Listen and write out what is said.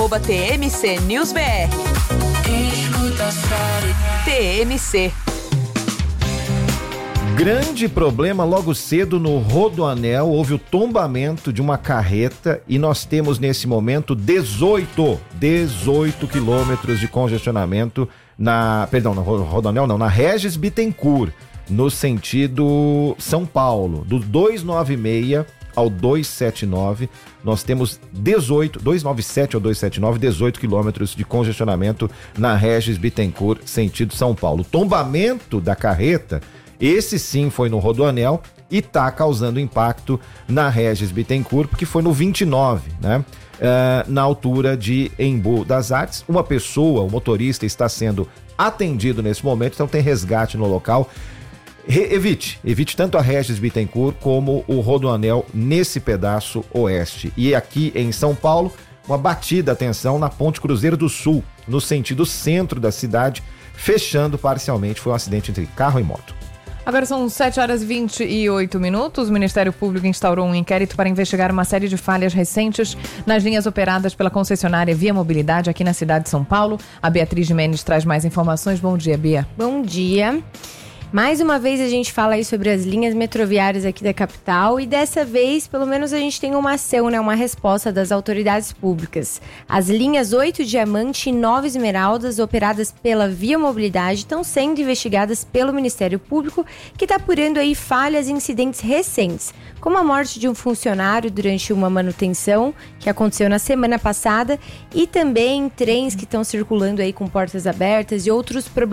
@TMC News BR. TMC. Grande problema logo cedo no Rodoanel, houve o tombamento de uma carreta e nós temos nesse momento 18 quilômetros de congestionamento na Rodoanel não, na Regis Bittencourt, no sentido São Paulo, do 296 ao 279, nós temos 297 ao 279, 18 quilômetros de congestionamento na Regis Bittencourt, sentido São Paulo. O tombamento da carreta, esse sim foi no Rodoanel e está causando impacto na Regis Bittencourt, porque foi no 29, né? Na altura de Embu das Artes. Uma pessoa, o motorista, está sendo atendido nesse momento, então tem resgate no local. Evite tanto a Regis Bittencourt como o Rodoanel nesse pedaço oeste. E aqui em São Paulo, uma batida, atenção, na Ponte Cruzeiro do Sul, no sentido centro da cidade, fechando parcialmente. Foi um acidente entre carro e moto. Agora são 7h28. O Ministério Público instaurou um inquérito para investigar uma série de falhas recentes nas linhas operadas pela concessionária Via Mobilidade aqui na cidade de São Paulo. A Beatriz Gimenez traz mais informações. Bom dia, Bia. Bom dia. Mais uma vez a gente fala aí sobre as linhas metroviárias aqui da capital e dessa vez, pelo menos, a gente tem uma ação, né? Uma resposta das autoridades públicas. As linhas 8 Diamante e 9 Esmeraldas, operadas pela Via Mobilidade, estão sendo investigadas pelo Ministério Público, que está apurando aí falhas e incidentes recentes, como a morte de um funcionário durante uma manutenção que aconteceu na semana passada e também trens que estão circulando aí com portas abertas e outros problemas